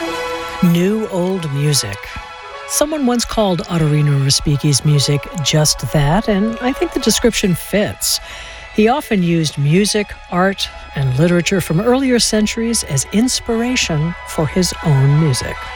New old music. Someone once called Ottorino Respighi's music just that, and I think the description fits. He often used music, art, and literature from earlier centuries as inspiration for his own music.